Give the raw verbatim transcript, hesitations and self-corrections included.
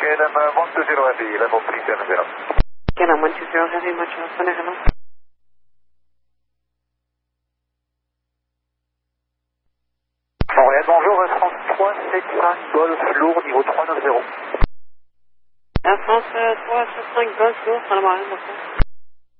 K L M one two zero Heavy, level three seven zero. K L M one two zero Heavy, much less, hello. Montréal, bonjour, trente-trois sept cinq Golf lourd, niveau trois neuf zéro. Air France trois sept cinq Golf lourd, salam alaikum.